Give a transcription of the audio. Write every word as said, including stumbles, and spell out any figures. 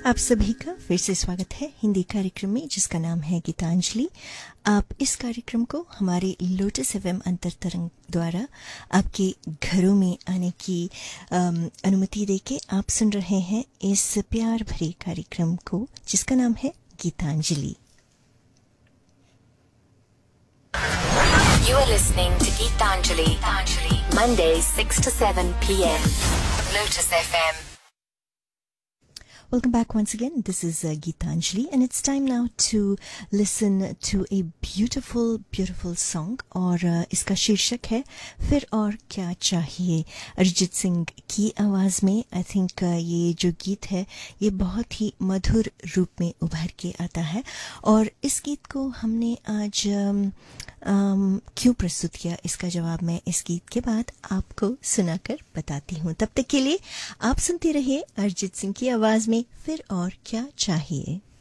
आप सभी का फिर से स्वागत है हिंदी कार्यक्रम में जिसका नाम है गीतांजलि। आप इस कार्यक्रम को हमारे लोटस एफएम अंतरतरंग द्वारा आपके घरों में आने की अम, अनुमति देके आप सुन रहे हैं इस प्यार भरे कार्यक्रम को जिसका नाम है Geetanjali. You are listening to Geetanjali, Mondays six to seven p.m. Lotus F M. Welcome back once again. This is uh, Geetanjali and it's time now to listen to a beautiful, beautiful song और uh, इसका शीर्षक है फिर और क्या चाहिए। अरिजीत सिंह की आवाज़ में आई थिंक uh, ये जो गीत है ये बहुत ही मधुर रूप में उभर के आता है और इस गीत को हमने आज um, um, क्यों प्रस्तुत किया इसका जवाब मैं इस गीत के बाद आपको सुनाकर बताती हूँ। तब तक के लिए आप सुनते रहिए अरिजीत सिंह की आवाज़ में फिर और क्या चाहिए।